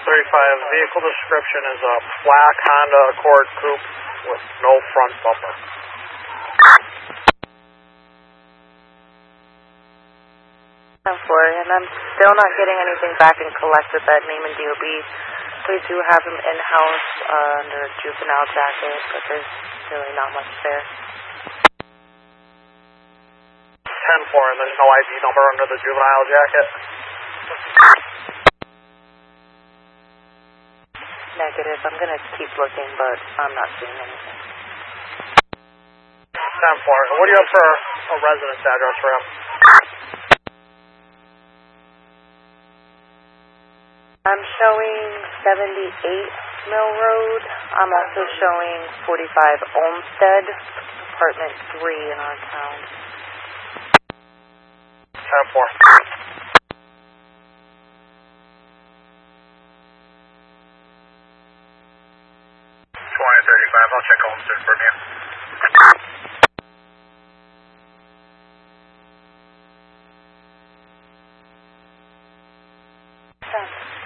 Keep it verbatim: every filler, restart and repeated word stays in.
thirty-five, vehicle description is a black Honda Accord coupe with no front bumper. For and I'm still not getting anything back and collect with that name and D O B. We do have him in-house uh, under a juvenile jacket, but there's really not much there. ten four, and there's no I D number under the juvenile jacket? Negative. I'm going to keep looking, but I'm not seeing anything. ten four. What do you have for a residence address for him? I'm showing seventy-eight Mill Road. I'm also showing forty-five Olmsted, apartment three in our town. ten four. twenty thirty-five, I'll check Olmsted for you.